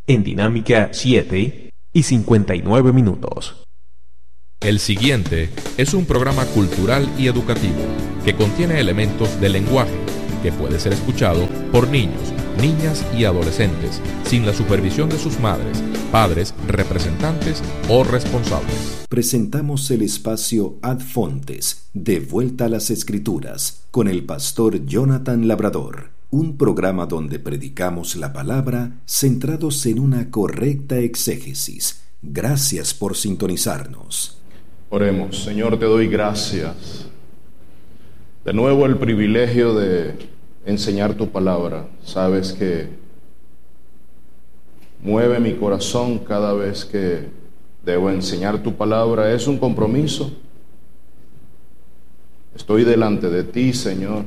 en Dinámica 7:59. El siguiente es un programa cultural y educativo que contiene elementos de lenguaje que puede ser escuchado por niños, niñas y adolescentes sin la supervisión de sus madres, padres, representantes o responsables. Presentamos el espacio Ad Fontes, de Vuelta a las Escrituras, con el pastor Jonathan Labrador, un programa donde predicamos la palabra centrados en una correcta exégesis. Gracias por sintonizarnos. Oremos. Señor, te doy gracias. De nuevo el privilegio de enseñar tu palabra. Sabes que mueve mi corazón cada vez que debo enseñar tu palabra. Es un compromiso. Estoy delante de ti, Señor.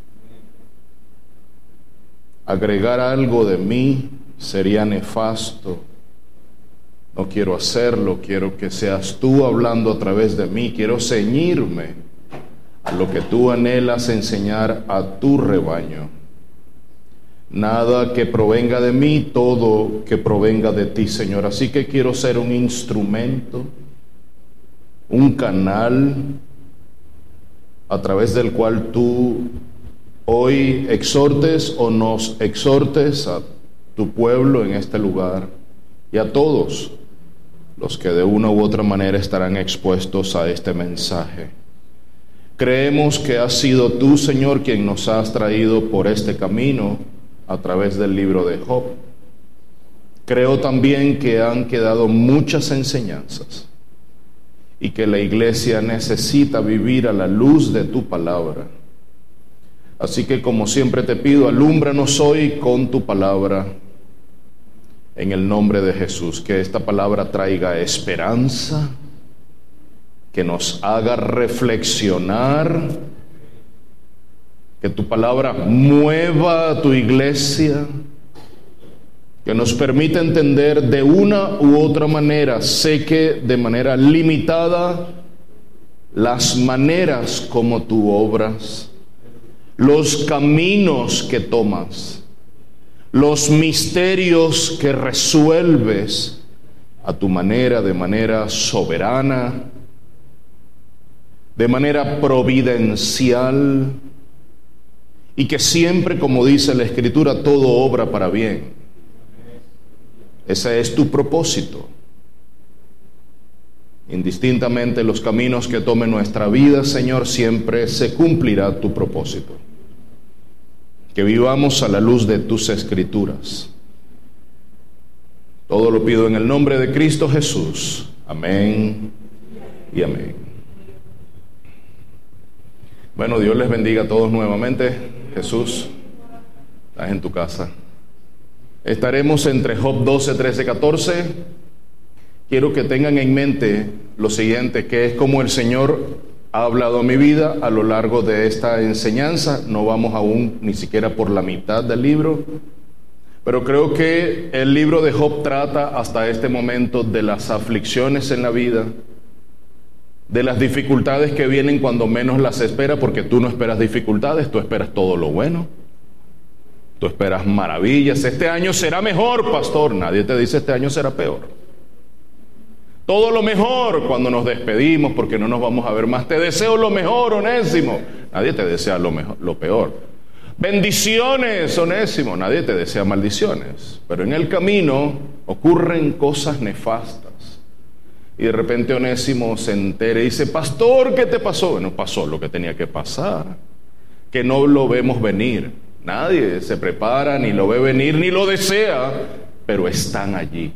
Agregar algo de mí sería nefasto. No quiero hacerlo, quiero que seas tú hablando a través de mí. Quiero ceñirme a lo que tú anhelas enseñar a tu rebaño. Nada que provenga de mí, todo que provenga de ti, Señor. Así que quiero ser un instrumento, un canal a través del cual tú hoy exhortes o nos exhortes a tu pueblo en este lugar y a todos los que de una u otra manera estarán expuestos a este mensaje. Creemos que has sido tú, Señor, quien nos has traído por este camino a través del libro de Job. Creo también que han quedado muchas enseñanzas y que la iglesia necesita vivir a la luz de tu palabra. Así que, como siempre te pido, alúmbranos hoy con tu palabra. En el nombre de Jesús, que esta palabra traiga esperanza, que nos haga reflexionar, que tu palabra mueva a tu iglesia, que nos permita entender de una u otra manera, sé que de manera limitada, las maneras como tú obras, los caminos que tomas, los misterios que resuelves a tu manera, de manera soberana, de manera providencial, y que siempre, como dice la Escritura, todo obra para bien. Ese es tu propósito. Indistintamente los caminos que tome nuestra vida, Señor, siempre se cumplirá tu propósito. Que vivamos a la luz de tus Escrituras. Todo lo pido en el nombre de Cristo Jesús. Amén y amén. Bueno, Dios les bendiga a todos nuevamente. Jesús, estás en tu casa. Estaremos entre Job 12, 13, 14. Quiero que tengan en mente lo siguiente, que es como el Señor ha hablado a mi vida a lo largo de esta enseñanza. No vamos aún ni siquiera por la mitad del libro, pero creo que el libro de Job trata hasta este momento de las aflicciones en la vida, de las dificultades que vienen cuando menos las espera, porque tú no esperas dificultades, tú esperas todo lo bueno, tú esperas maravillas. Este año será mejor, pastor. Nadie te dice este año será peor. Todo lo mejor cuando nos despedimos, porque no nos vamos a ver más. Te deseo lo mejor, Onésimo. Nadie te desea lo mejor, lo peor. Bendiciones, Onésimo. Nadie te desea maldiciones. Pero en el camino ocurren cosas nefastas. Y de repente Onésimo se entera y dice: pastor, ¿qué te pasó? Bueno, pasó lo que tenía que pasar, que no lo vemos venir. Nadie se prepara, ni lo ve venir, ni lo desea, pero están allí.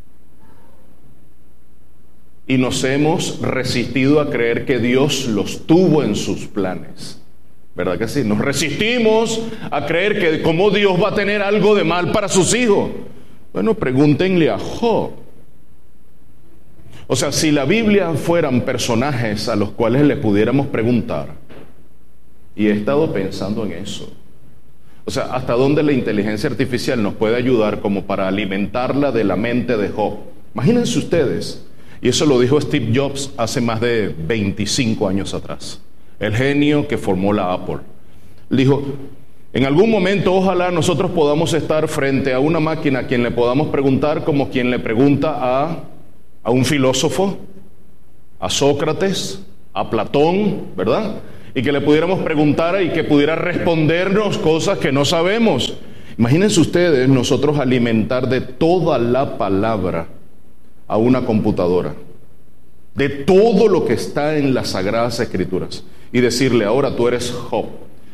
Y nos hemos resistido a creer que Dios los tuvo en sus planes. ¿Verdad que sí? Nos resistimos a creer que cómo Dios va a tener algo de mal para sus hijos. Bueno, pregúntenle a Job. O sea, si la Biblia fueran personajes a los cuales le pudiéramos preguntar, y he estado pensando en eso, o sea, ¿hasta dónde la inteligencia artificial nos puede ayudar como para alimentarla de la mente de Job? Imagínense ustedes, y eso lo dijo Steve Jobs hace más de 25 años atrás, el genio que formó la Apple. Dijo, En algún momento, ojalá nosotros podamos estar frente a una máquina a quien le podamos preguntar como quien le pregunta a un filósofo, a Sócrates, a Platón, ¿verdad? Y que le pudiéramos preguntar y que pudiera respondernos cosas que no sabemos. Imagínense ustedes nosotros alimentar de toda la palabra a una computadora, de todo lo que está en las Sagradas Escrituras, y decirle: ahora tú eres Job,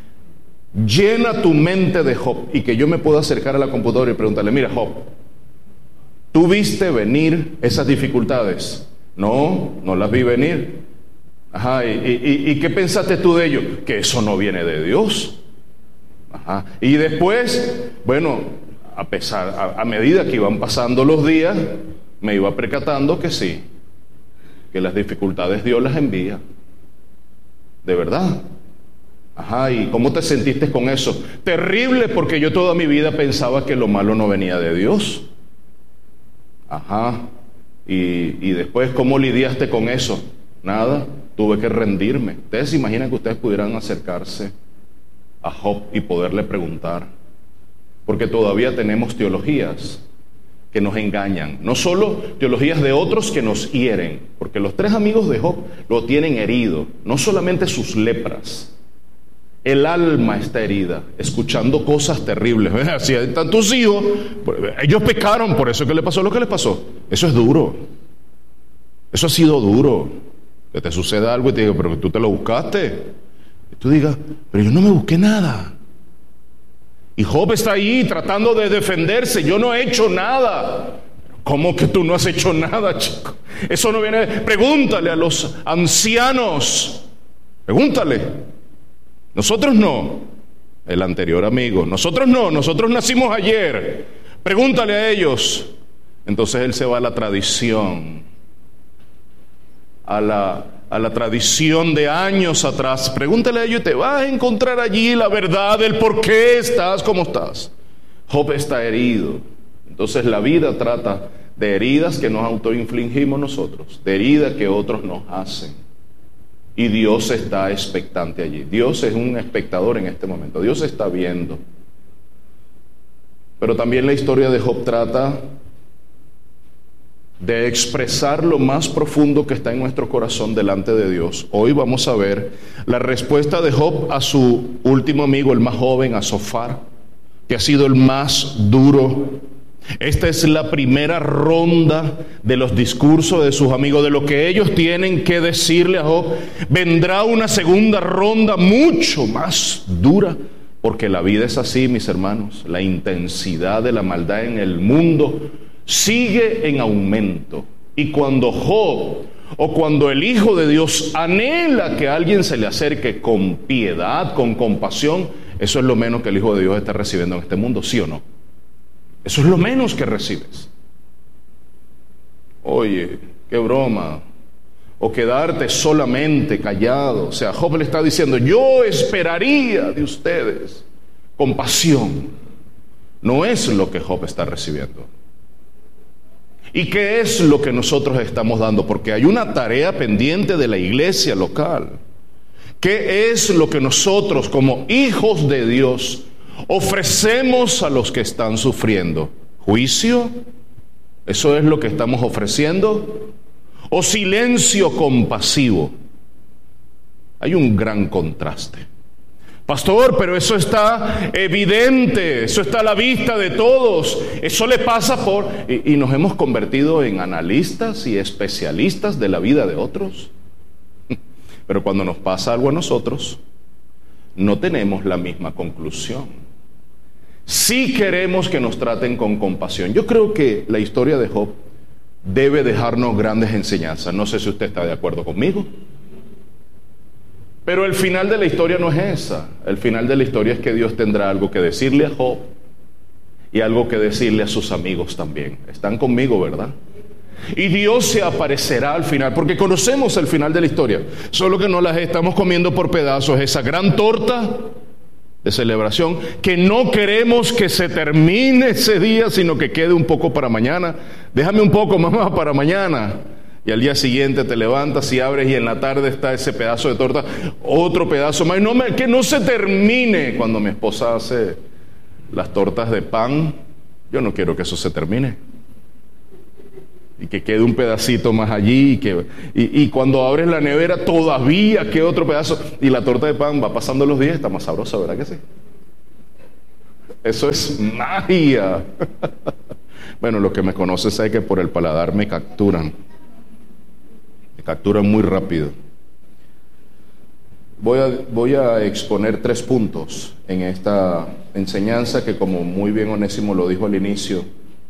llena tu mente de Job, y que yo me pueda acercar a la computadora y preguntarle: mira, Job, ¿tú viste venir esas dificultades? No, no las vi venir. Ajá, ¿y qué pensaste tú de ello? Que eso no viene de Dios. Ajá. Y después, bueno, a medida que iban pasando los días, me iba percatando que sí, que las dificultades Dios las envía. De verdad. Ajá, ¿y cómo te sentiste con eso? Terrible, porque yo toda mi vida pensaba que lo malo no venía de Dios. Ajá. Y después, ¿cómo lidiaste con eso? Nada, tuve que rendirme. Ustedes se imaginan que ustedes pudieran acercarse a Job y poderle preguntar, porque todavía tenemos teologías que nos engañan, no solo teologías de otros que nos hieren, porque los 3 amigos de Job lo tienen herido, no solamente sus lepras, el alma está herida, escuchando cosas terribles. Si están tus hijos, ellos pecaron, por eso que le pasó lo que les pasó. Eso es duro, eso ha sido duro, que te suceda algo y te diga: pero tú te lo buscaste. Tú digas: pero yo no me busqué nada. Y Job está ahí tratando de defenderse: yo no he hecho nada. ¿Cómo que tú no has hecho nada, chico? Eso no viene. Pregúntale a los ancianos. Pregúntale. Nosotros no. El anterior amigo. Nosotros no. Nosotros nacimos ayer. Pregúntale a ellos. Entonces él se va a la tradición. A la tradición de años atrás. Pregúntale a ellos y te vas a encontrar allí la verdad del por qué estás como estás. Job está herido. Entonces la vida trata de heridas que nos autoinfligimos nosotros, de heridas que otros nos hacen. Y Dios está expectante allí. Dios es un espectador en este momento. Dios está viendo. Pero también la historia de Job trata de expresar lo más profundo que está en nuestro corazón delante de Dios. Hoy vamos a ver la respuesta de Job a su último amigo, el más joven, a Zofar, que ha sido el más duro. Esta es la primera ronda de los discursos de sus amigos, de lo que ellos tienen que decirle a Job. Vendrá una segunda ronda mucho más dura, porque la vida es así, mis hermanos. La intensidad de la maldad en el mundo sigue en aumento. Y cuando Job, o cuando el Hijo de Dios anhela que alguien se le acerque con piedad, con compasión, eso es lo menos que el Hijo de Dios está recibiendo en este mundo, ¿sí o no? Eso es lo menos que recibes. Oye, qué broma. O quedarte solamente callado. O sea, Job le está diciendo: yo esperaría de ustedes compasión. No es lo que Job está recibiendo. ¿Y qué es lo que nosotros estamos dando? Porque hay una tarea pendiente de la iglesia local. ¿Qué es lo que nosotros, como hijos de Dios, ofrecemos a los que están sufriendo? ¿Juicio? ¿Eso es lo que estamos ofreciendo? ¿O silencio compasivo? Hay un gran contraste. Pastor, pero eso está evidente, eso está a la vista de todos, eso le pasa por... Y nos hemos convertido en analistas y especialistas de la vida de otros. Pero cuando nos pasa algo a nosotros, no tenemos la misma conclusión. Sí queremos que nos traten con compasión. Yo creo que la historia de Job debe dejarnos grandes enseñanzas. No sé si usted está de acuerdo conmigo. Pero el final de la historia no es esa. El final de la historia es que Dios tendrá algo que decirle a Job y algo que decirle a sus amigos también. Están conmigo, ¿verdad? Y Dios se aparecerá al final, porque conocemos el final de la historia, solo que no las estamos comiendo por pedazos, esa gran torta de celebración que no queremos que se termine ese día, sino que quede un poco para mañana. Déjame un poco, mamá, para mañana. Y al día siguiente te levantas y abres y en la tarde está ese pedazo de torta, otro pedazo más. Que no se termine. Cuando mi esposa hace las tortas de pan, yo no quiero que eso se termine. Y que quede un pedacito más allí. Y cuando abres la nevera todavía queda otro pedazo. Y la torta de pan va pasando los días, está más sabrosa, ¿verdad que sí? Eso es magia. Bueno, los que me conocen saben que por el paladar me capturan. Me capturan muy rápido. Voy a exponer 3 puntos en esta enseñanza que, como muy bien Onésimo lo dijo al inicio,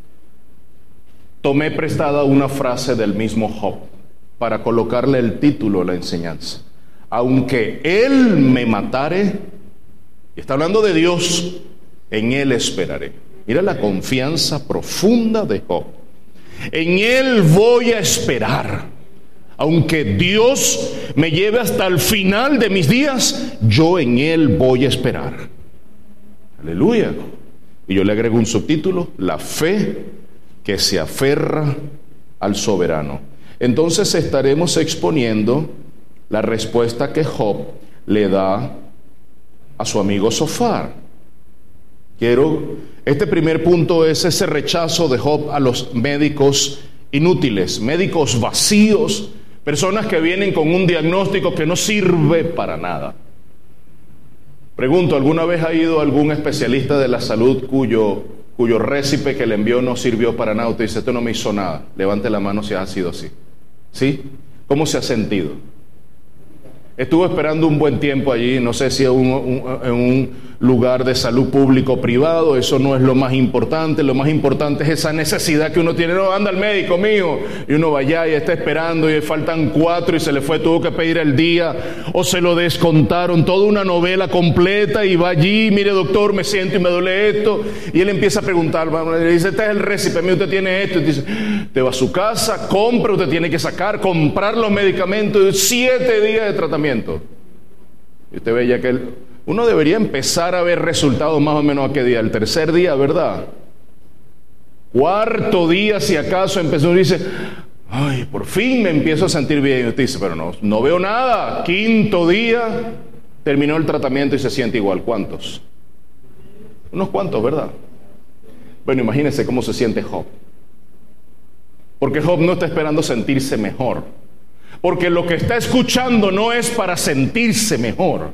tomé prestada una frase del mismo Job para colocarle el título a la enseñanza. Aunque él me matare, y está hablando de Dios, en él esperaré. Mira la confianza profunda de Job. En él voy a esperar. Aunque Dios me lleve hasta el final de mis días, yo en él voy a esperar. Aleluya. Y yo le agrego un subtítulo: la fe que se aferra al soberano. Entonces estaremos exponiendo la respuesta que Job le da a su amigo Zofar. Este primer punto es ese rechazo de Job a los médicos inútiles, médicos vacíos, personas que vienen con un diagnóstico que no sirve para nada. Pregunto, ¿alguna vez ha ido algún especialista de la salud cuyo récipe que le envió no sirvió para nada? Usted dice, esto no me hizo nada. Levante la mano si ha sido así. ¿Sí? ¿Cómo se ha sentido? Estuvo esperando un buen tiempo allí, no sé si en un lugar de salud público o privado. Eso no es lo más importante. Lo más importante es esa necesidad que uno tiene. No, anda al médico mío, y uno va allá y está esperando y faltan 4 y se le tuvo que pedir el día, o se lo descontaron, toda una novela completa, y va allí, mire doctor, me siento y me duele esto, y él empieza a preguntar, le dice, este es el récipe mío, usted tiene esto, y dice, te va a su casa, compra, usted tiene que comprar los medicamentos, 7 días de tratamiento. Y usted ve ya que uno debería empezar a ver resultados más o menos a qué día, el 3er día, ¿verdad? 4º día, si acaso, empezó y dice, ay, por fin me empiezo a sentir bien. Y usted dice, pero no veo nada. 5º día, terminó el tratamiento y se siente igual. ¿Cuántos? Unos cuantos, ¿verdad? Bueno, imagínense cómo se siente Job. Porque Job no está esperando sentirse mejor. Porque lo que está escuchando no es para sentirse mejor.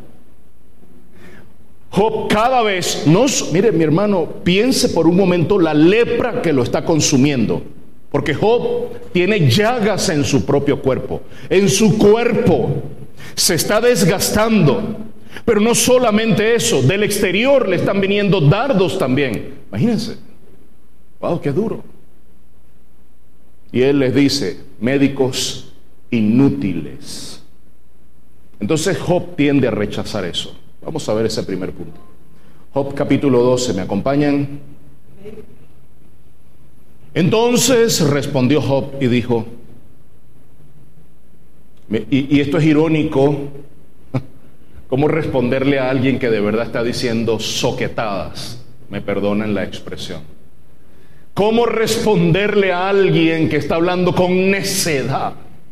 Job cada vez, mire mi hermano, piense por un momento la lepra que lo está consumiendo. Porque Job tiene llagas en su propio cuerpo. En su cuerpo se está desgastando. Pero no solamente eso, del exterior le están viniendo dardos también. Imagínense. Wow, qué duro. Y él les dice, médicos inútiles. Entonces Job tiende a rechazar eso. Vamos a ver ese primer punto. Job capítulo 12, ¿me acompañan? Entonces respondió Job y dijo, y esto es irónico, ¿cómo responderle a alguien que de verdad está diciendo soquetadas? Me perdonan la expresión. ¿Cómo responderle a alguien que está hablando con necedad?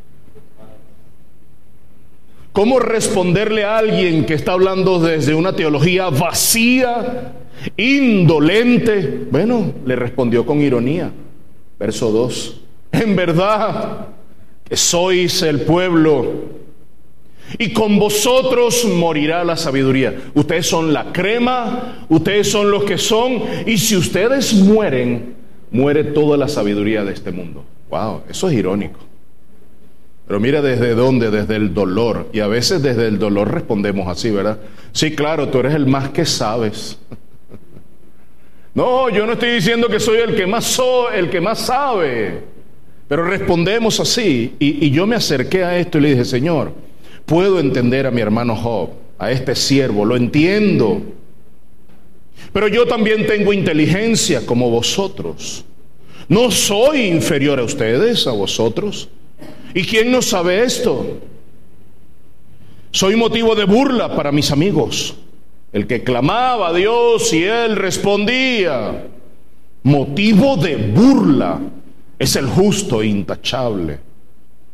¿Cómo responderle a alguien que está hablando desde una teología vacía, indolente? Bueno, le respondió con ironía. Verso 2. En verdad que sois el pueblo, y con vosotros morirá la sabiduría. Ustedes son la crema, ustedes son los que son, y si ustedes mueren, muere toda la sabiduría de este mundo. Wow, eso es irónico. Pero mira desde dónde, desde el dolor. Y a veces desde el dolor respondemos así, ¿verdad? Sí, claro, tú eres el más que sabes. No, yo no estoy diciendo que soy el que más sabe. Pero respondemos así. Y yo me acerqué a esto y le dije, Señor, puedo entender a mi hermano Job, a este siervo, lo entiendo. Pero yo también tengo inteligencia como vosotros. No soy inferior a ustedes, a vosotros. ¿Y quién no sabe esto? Soy motivo de burla para mis amigos. El que clamaba a Dios y Él respondía. Motivo de burla es el justo e intachable.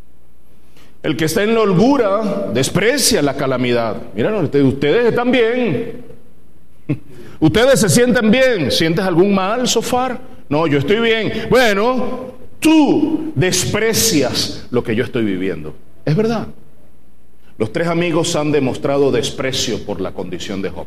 El que está en la holgura desprecia la calamidad. Miren, ustedes están bien. Ustedes se sienten bien. ¿Sientes algún mal, Sofar? No, yo estoy bien. Bueno, tú desprecias lo que yo estoy viviendo. Es verdad. Los tres amigos han demostrado desprecio por la condición de Job,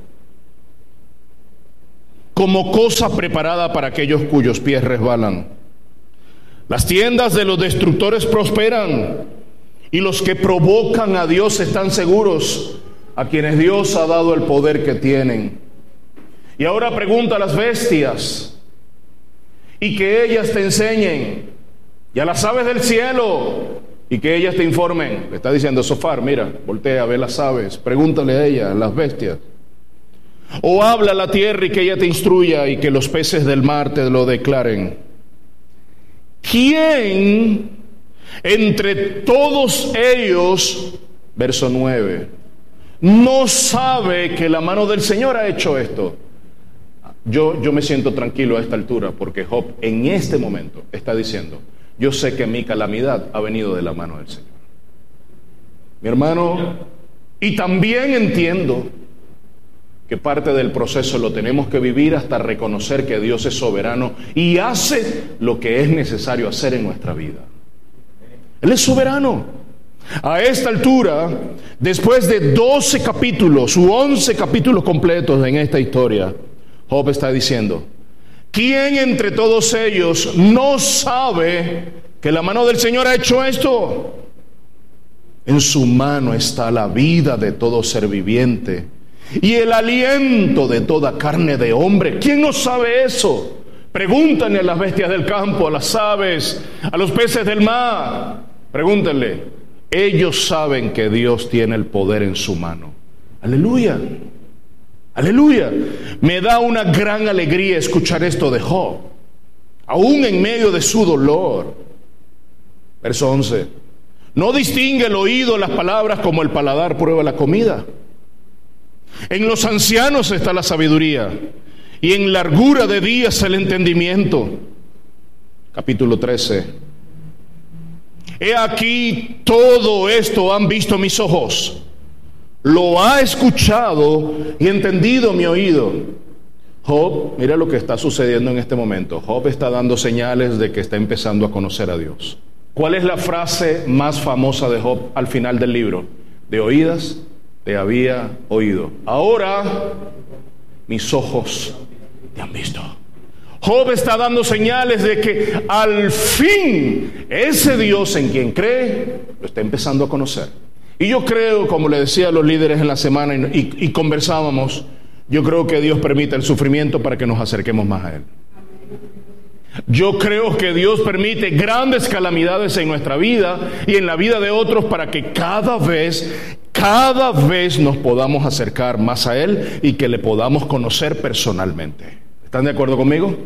como cosa preparada para aquellos cuyos pies resbalan. Las tiendas de los destructores prosperan, y los que provocan a Dios están seguros, a quienes Dios ha dado el poder que tienen. Y ahora pregunta a las bestias, y que ellas te enseñen, y a las aves del cielo, y que ellas te informen. Le está diciendo Sofar, mira, voltea a ver las aves, pregúntale a ellas, a las bestias. O habla a la tierra y que ella te instruya, y que los peces del mar te lo declaren. ¿Quién entre todos ellos, verso 9, no sabe que la mano del Señor ha hecho esto? Yo me siento tranquilo a esta altura, porque Job en este momento está diciendo, yo sé que mi calamidad ha venido de la mano del Señor. Mi hermano, y también entiendo que parte del proceso lo tenemos que vivir hasta reconocer que Dios es soberano y hace lo que es necesario hacer en nuestra vida. Él es soberano. A esta altura, después de 12 capítulos u 11 capítulos completos en esta historia, Job está diciendo, ¿quién entre todos ellos no sabe que la mano del Señor ha hecho esto? En su mano está la vida de todo ser viviente y el aliento de toda carne de hombre. ¿Quién no sabe eso? Pregúntenle a las bestias del campo, a las aves, a los peces del mar. Pregúntenle. Ellos saben que Dios tiene el poder en su mano. Aleluya. Aleluya. Me da una gran alegría escuchar esto de Job, aún en medio de su dolor. Verso 11. No distingue el oído las palabras como el paladar prueba la comida. En los ancianos está la sabiduría, y en largura de días el entendimiento. Capítulo 13. He aquí todo esto han visto mis ojos, lo ha escuchado y entendido mi oído. Job, mira lo que está sucediendo en este momento. Job está dando señales de que está empezando a conocer a Dios. ¿Cuál es la frase más famosa de Job al final del libro? De oídas te había oído, ahora mis ojos te han visto. Job está dando señales de que al fin ese Dios en quien cree lo está empezando a conocer. Y yo creo, como le decía a los líderes en la semana y conversábamos, yo creo que Dios permite el sufrimiento para que nos acerquemos más a Él. Yo creo que Dios permite grandes calamidades en nuestra vida y en la vida de otros para que cada vez nos podamos acercar más a Él y que le podamos conocer personalmente. ¿Están de acuerdo conmigo?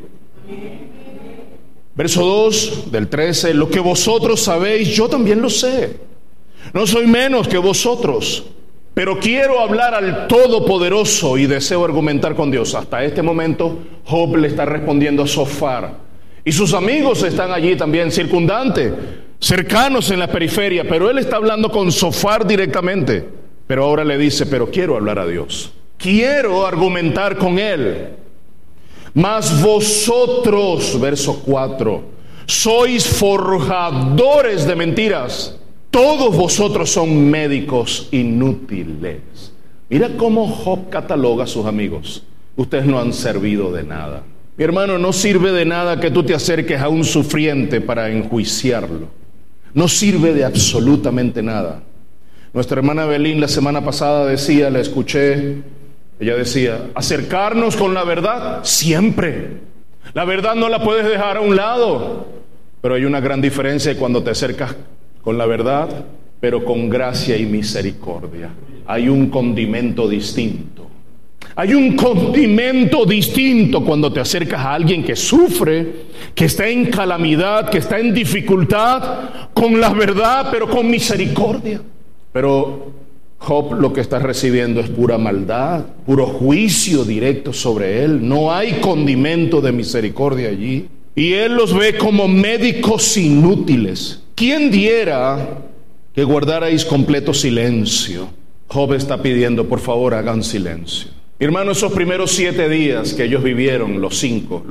Verso 2 del 13. Lo que vosotros sabéis, yo también lo sé. No soy menos que vosotros, pero quiero hablar al Todopoderoso y deseo argumentar con Dios. Hasta este momento Job le está respondiendo a Sofar, y sus amigos están allí también circundantes, cercanos en la periferia, pero él está hablando con Sofar directamente. Pero ahora le dice, pero quiero hablar a Dios, quiero argumentar con Él. Mas vosotros, verso 4, sois forjadores de mentiras. Todos vosotros son médicos inútiles. Mira cómo Job cataloga a sus amigos. Ustedes no han servido de nada. Mi hermano, no sirve de nada que tú te acerques a un sufriente para enjuiciarlo. No sirve de absolutamente nada. Nuestra hermana Belín la semana pasada decía, la escuché, ella decía, acercarnos con la verdad siempre. La verdad no la puedes dejar a un lado, pero hay una gran diferencia cuando te acercas con la verdad, pero con gracia y misericordia. Hay un condimento distinto. Hay un condimento distinto cuando te acercas a alguien que sufre, que está en calamidad, que está en dificultad, con la verdad, pero con misericordia. Pero Job lo que está recibiendo es pura maldad, puro juicio directo sobre él. No hay condimento de misericordia allí. Y él los ve como médicos inútiles. ¿Quién diera que guardarais completo silencio. Job está pidiendo, por favor, hagan silencio. Mi hermano, esos primeros 7 días que ellos vivieron, los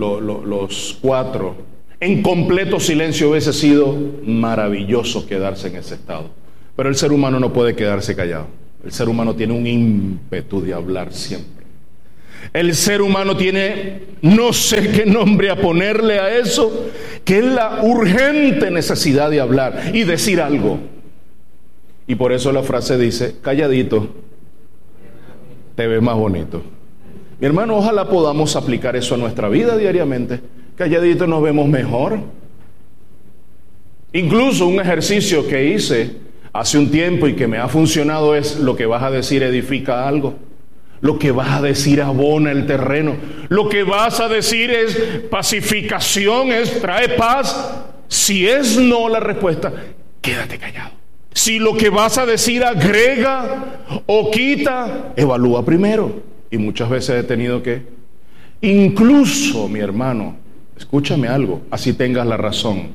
4, en completo silencio, hubiese sido maravilloso quedarse en ese estado. Pero el ser humano no puede quedarse callado. El ser humano tiene un ímpetu de hablar siempre. El ser humano tiene, no sé qué nombre a ponerle a eso, que es la urgente necesidad de hablar y decir algo. Y por eso la frase dice, calladito, te ves más bonito. Mi hermano, ojalá podamos aplicar eso a nuestra vida diariamente. Calladito nos vemos mejor. Incluso un ejercicio que hice hace un tiempo y que me ha funcionado es: lo que vas a decir edifica algo. Lo que vas a decir abona el terreno. Lo que vas a decir es pacificación, trae paz. Si es no la respuesta, quédate callado. Si lo que vas a decir agrega o quita, evalúa primero. Y muchas veces he tenido que, incluso, mi hermano, escúchame algo, así tengas la razón,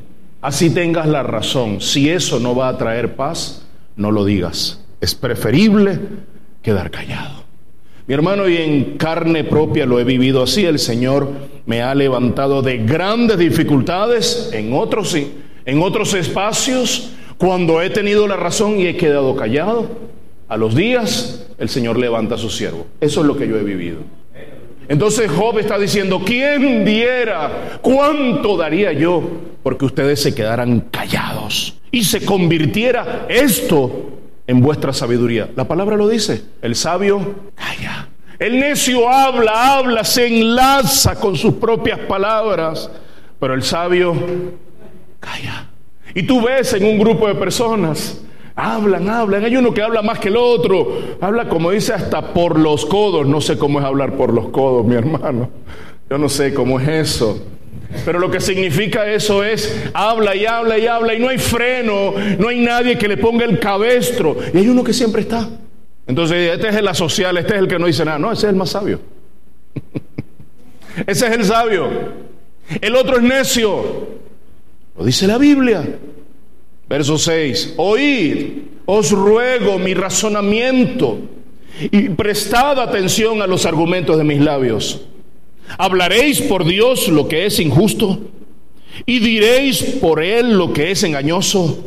si eso no va a traer paz, no lo digas. Es preferible quedar callado. Mi hermano, y en carne propia lo he vivido así. El Señor me ha levantado de grandes dificultades en otros espacios, cuando he tenido la razón y he quedado callado. A los días el Señor levanta a su siervo. Eso es lo que yo he vivido. Entonces Job está diciendo: ¿quién diera? ¿Cuánto daría yo porque ustedes se quedaran callados y se convirtiera esto en vuestra sabiduría? La palabra lo dice: el sabio calla. El necio habla, se enlaza con sus propias palabras, pero el sabio calla. Y tú ves en un grupo de personas, hablan, hay uno que habla más que el otro, habla, como dice, hasta por los codos. No sé cómo es hablar por los codos, mi hermano, yo no sé cómo es eso, pero lo que significa eso es, habla y no hay freno, no hay nadie que le ponga el cabestro, y hay uno que siempre está. Entonces, este es el asocial, este es el que no dice nada. No, ese es el más sabio. Ese es el sabio. El otro es necio. Lo dice la Biblia. Verso 6: oíd, os ruego, mi razonamiento, y prestad atención a los argumentos de mis labios. Hablaréis por Dios lo que es injusto, y diréis por Él lo que es engañoso.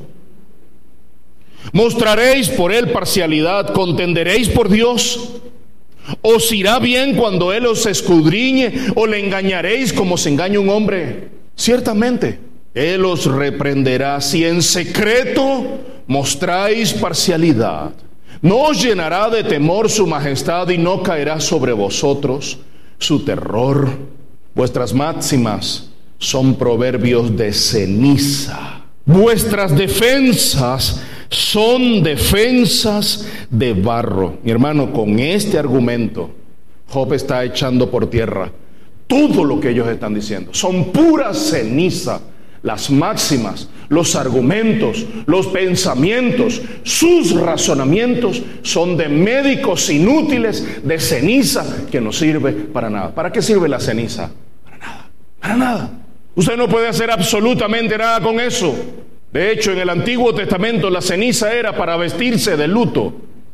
Mostraréis por Él parcialidad, contenderéis por Dios. ¿Os irá bien cuando Él os escudriñe, o le engañaréis como se engaña un hombre? Ciertamente Él os reprenderá si en secreto mostráis parcialidad. No os llenará de temor su majestad, y no caerá sobre vosotros su terror. Vuestras máximas son proverbios de ceniza. Vuestras defensas son defensas de barro. Mi hermano, con este argumento, Job está echando por tierra todo lo que ellos están diciendo. Son pura ceniza. Las máximas, los argumentos, los pensamientos, sus razonamientos son de médicos inútiles, de ceniza que no sirve para nada. ¿Para qué sirve la ceniza? Para nada, para nada. Usted no puede hacer absolutamente nada con eso. De hecho, en el Antiguo Testamento la ceniza era para vestirse de luto.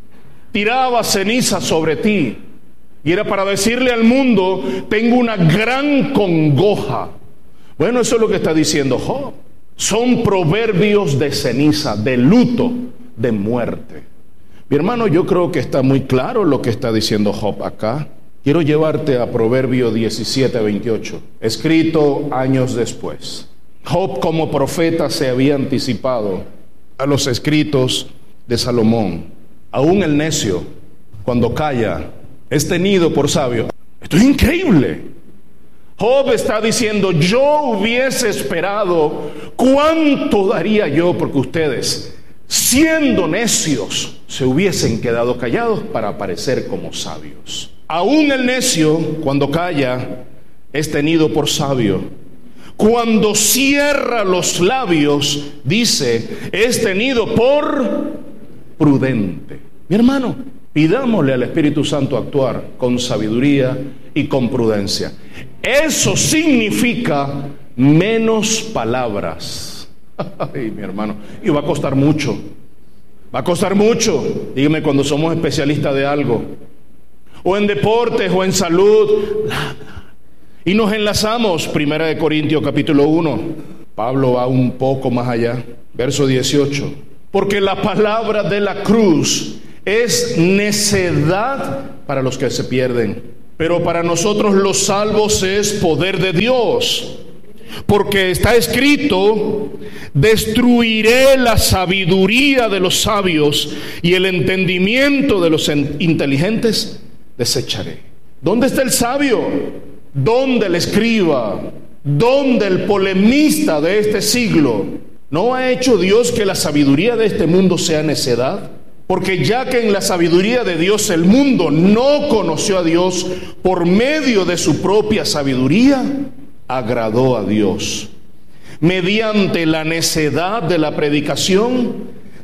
Tiraba ceniza sobre ti y era para decirle al mundo: tengo una gran congoja. Bueno, eso es lo que está diciendo Job. Son proverbios de ceniza, de luto, de muerte. Mi hermano, yo creo que está muy claro lo que está diciendo Job acá. Quiero llevarte a Proverbio 17:28, escrito años después. Job, como profeta, se había anticipado a los escritos de Salomón. Aún el necio, cuando calla, es tenido por sabio. Esto es increíble. Job está diciendo: yo hubiese esperado, ¿cuánto daría yo porque ustedes, siendo necios, se hubiesen quedado callados para aparecer como sabios? Aún el necio, cuando calla, es tenido por sabio. Cuando cierra los labios, dice, es tenido por prudente. Mi hermano, pidámosle al Espíritu Santo actuar con sabiduría y con prudencia. Eso significa menos palabras. Ay, mi hermano, y va a costar mucho. Va a costar mucho. Dígame cuando somos especialistas de algo, o en deportes, o en salud, y nos enlazamos. 1 Corintios capítulo 1. Pablo va un poco más allá. Verso 18. Porque la palabra de la cruz es necedad para los que se pierden, pero para nosotros los salvos es poder de Dios. Porque está escrito: destruiré la sabiduría de los sabios y el entendimiento de los inteligentes desecharé. ¿Dónde está el sabio? ¿Dónde el escriba? ¿Dónde el polemista de este siglo? ¿No ha hecho Dios que la sabiduría de este mundo sea necedad? Porque ya que en la sabiduría de Dios el mundo no conoció a Dios, por medio de su propia sabiduría agradó a Dios, mediante la necedad de la predicación,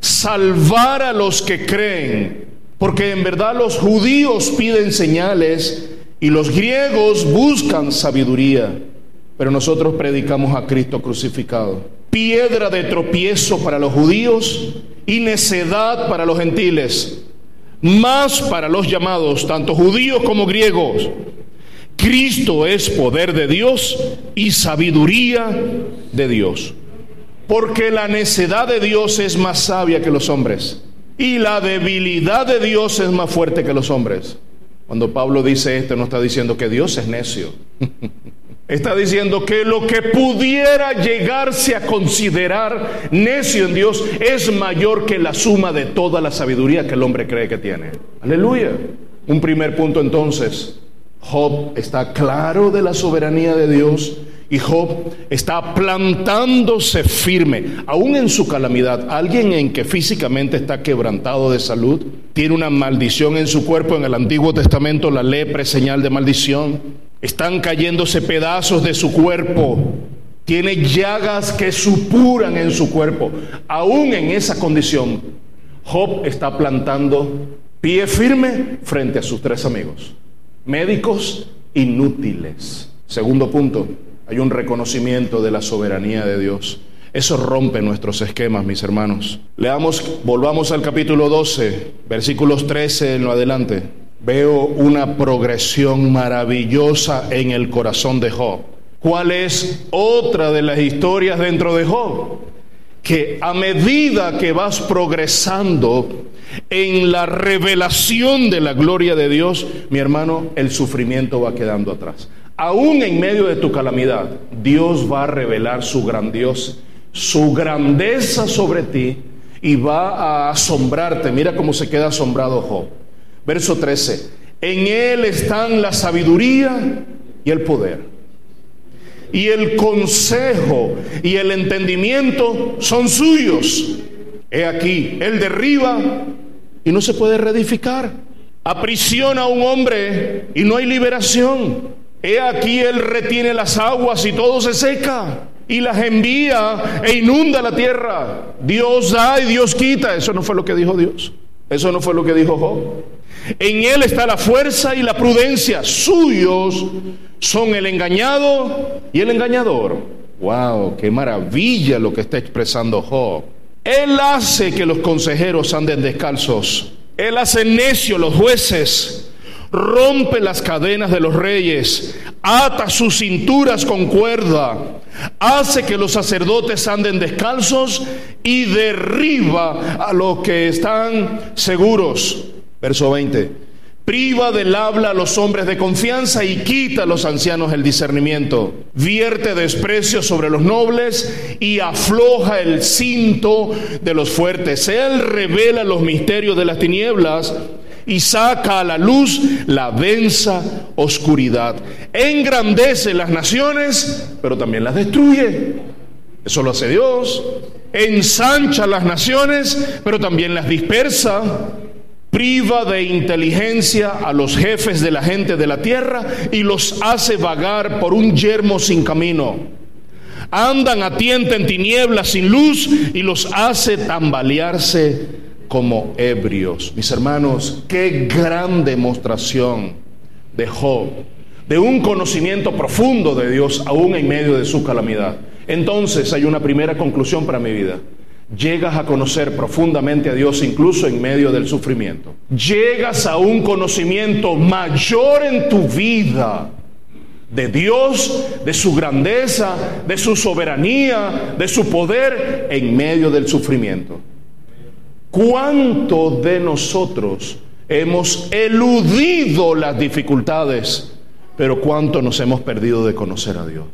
salvar a los que creen. Porque en verdad los judíos piden señales y los griegos buscan sabiduría, pero nosotros predicamos a Cristo crucificado, piedra de tropiezo para los judíos y necedad para los gentiles, más para los llamados, tanto judíos como griegos, Cristo es poder de Dios y sabiduría de Dios. Porque la necedad de Dios es más sabia que los hombres, y la debilidad de Dios es más fuerte que los hombres. Cuando Pablo dice esto, no está diciendo que Dios es necio. Está diciendo que lo que pudiera llegarse a considerar necio en Dios es mayor que la suma de toda la sabiduría que el hombre cree que tiene. Aleluya. Un primer punto entonces: Job está claro de la soberanía de Dios, y Job está plantándose firme, aún en su calamidad. Alguien en que físicamente está quebrantado de salud, tiene una maldición en su cuerpo. En el Antiguo Testamento la lepra es señal de maldición. Están cayéndose pedazos de su cuerpo, tiene llagas que supuran en su cuerpo. Aún en esa condición, Job está plantando pie firme frente a sus tres amigos, médicos inútiles. Segundo punto: hay un reconocimiento de la soberanía de Dios. Eso rompe nuestros esquemas, mis hermanos. Volvamos al capítulo 12, versículos 13 en lo adelante. Veo una progresión maravillosa en el corazón de Job. ¿Cuál es otra de las historias dentro de Job? Que a medida que vas progresando en la revelación de la gloria de Dios, mi hermano, el sufrimiento va quedando atrás. Aún en medio de tu calamidad, Dios va a revelar su grandeza sobre ti y va a asombrarte. Mira cómo se queda asombrado Job. Verso 13: en él están la sabiduría y el poder, y el consejo y el entendimiento son suyos. He aquí, él derriba y no se puede reedificar, aprisiona a un hombre y no hay liberación. He aquí, él retiene las aguas y todo se seca, y las envía e inunda la tierra. Dios da y Dios quita. Eso no fue lo que dijo Dios. Eso no fue lo que dijo Job. En él está la fuerza y la prudencia, suyos son el engañado y el engañador. Wow, qué maravilla lo que está expresando Job. Él hace que los consejeros anden descalzos, él hace necio los jueces, rompe las cadenas de los reyes, ata sus cinturas con cuerda, hace que los sacerdotes anden descalzos y derriba a los que están seguros. Verso 20: priva del habla a los hombres de confianza y quita a los ancianos el discernimiento. Vierte desprecio sobre los nobles y afloja el cinto de los fuertes. Él revela los misterios de las tinieblas y saca a la luz la densa oscuridad. Engrandece las naciones, pero también las destruye. Eso lo hace Dios. Ensancha las naciones, pero también las dispersa. Priva de inteligencia a los jefes de la gente de la tierra y los hace vagar por un yermo sin camino. Andan a tienta en tinieblas sin luz y los hace tambalearse como ebrios. Mis hermanos, qué gran demostración de Job, de un conocimiento profundo de Dios aún en medio de su calamidad. Entonces hay una primera conclusión para mi vida: llegas a conocer profundamente a Dios incluso en medio del sufrimiento. Llegas a un conocimiento mayor en tu vida de Dios, de su grandeza, de su soberanía, de su poder en medio del sufrimiento. ¿Cuántos de nosotros hemos eludido las dificultades, pero cuánto nos hemos perdido de conocer a Dios?